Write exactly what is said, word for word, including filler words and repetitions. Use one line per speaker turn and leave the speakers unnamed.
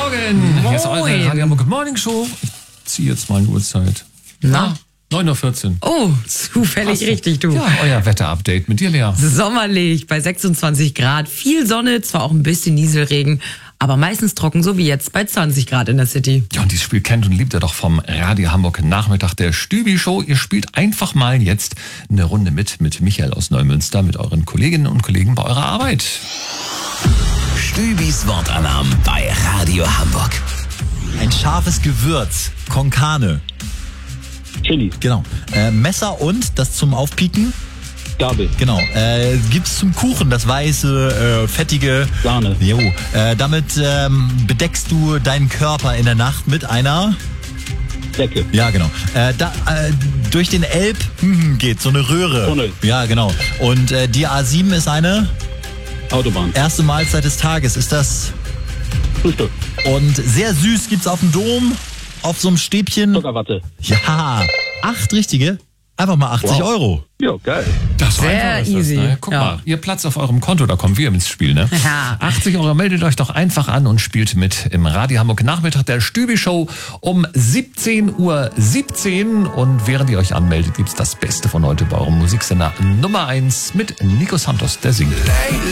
Morgen. Hier ist eure Radio Hamburg Morning Show. Ich ziehe jetzt mal eine Uhrzeit.
Na?
neun Uhr vierzehn.
Oh, zufällig
Krass.
richtig, du.
Ja, euer Wetterupdate mit dir, Lea.
Sommerlich bei sechsundzwanzig Grad, viel Sonne, zwar auch ein bisschen Nieselregen, aber meistens trocken, so wie jetzt bei zwanzig Grad in der City.
Ja, und dieses Spiel kennt und liebt ihr doch vom Radio Hamburg Nachmittag der Stübi-Show. Ihr spielt einfach mal jetzt eine Runde mit, mit Michael aus Neumünster, mit euren Kolleginnen und Kollegen bei eurer Arbeit.
Stübis Wortalarm bei Radio Hamburg.
Ein scharfes Gewürz, con carne.
Chili,
Genau. Äh, Messer und das zum Aufpieken.
Gabel,
Genau. Äh, gibt's zum Kuchen das weiße, äh, fettige.
Sahne,
Jo. Äh, damit ähm, bedeckst du deinen Körper in der Nacht mit einer.
Decke,
Ja, genau. Äh, da, äh, durch den Elb hm, geht so eine Röhre.
Tunnel.
Ja, genau. Und äh, die A sieben ist eine
Autobahn,
erste Mahlzeit des Tages. Ist das.
Frühstück,
Und sehr süß gibt's auf dem Dom. Auf so einem Stäbchen.
Zuckerwatte.
Ja. Acht richtige. Einfach mal achtzig
Wow.
Euro.
Ja, geil.
Das war
Sehr
einfach, ist das,
easy.
ne? Guck
Ja.
mal, ihr Platz auf eurem Konto, da kommen wir ins Spiel, ne?
Ja.
achtzig Euro, meldet euch doch einfach an und spielt mit im Radio Hamburg Nachmittag der Stübi-Show um siebzehn Uhr siebzehn. Und während ihr euch anmeldet, gibt's das Beste von heute bei eurem Musiksender Nummer eins mit Nico Santos, der singt.